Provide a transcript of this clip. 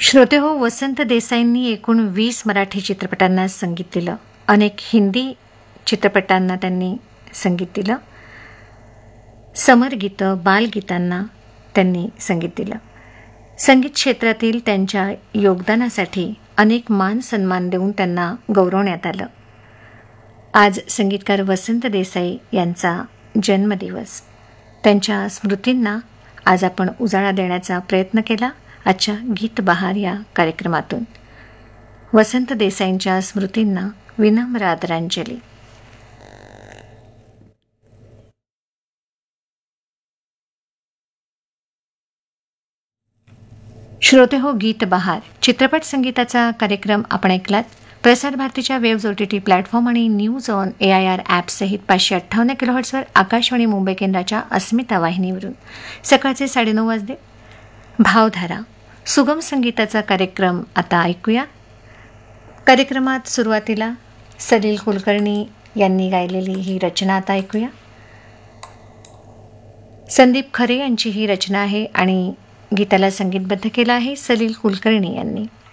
श्रोते हो, वसंत देसाईंनी एकूण 20 मराठी चित्रपटांना संगीत दिलं. अनेक हिंदी चित्रपटांना त्यांनी संगीत दिलं. समरगीतं, बालगीतांना त्यांनी संगीत दिलं. संगीत क्षेत्रातील त्यांच्या योगदानासाठी अनेक मान सन्मान देऊन त्यांना गौरवण्यात आलं. आज संगीतकार वसंत देसाई यांचा जन्मदिवस. त्यांच्या स्मृतींना आज आपण उजाळा देण्याचा प्रयत्न केला आजच्या गीत बहार या कार्यक्रमातून. वसंत देसाईंच्या स्मृतींना विनम्र आदरांजली. श्रोते हो, गीत बहार चित्रपट संगीताचा कार्यक्रम आपण ऐकलात. प्रसार भारतीच्या वेव्ज OTT प्लॅटफॉर्म आणि news on AIR ॲपसहित 558 किलोहर्ट्झवर Akashvani Mumbai केंद्राच्या अस्मिता वाहिनीवरून सकाळचे 9:30 वाजले. भावधारा सुगम संगीताचा कार्यक्रम आता ऐकूया. कार्यक्रमात सुरुवातीला सलील कुलकर्णी यांनी गायलेली ही रचना आता ऐकूया. संदीप खरे यांची ही रचना आहे आणि गीताला संगीतबद्ध केलं आहे सलील कुलकर्णी यांनी.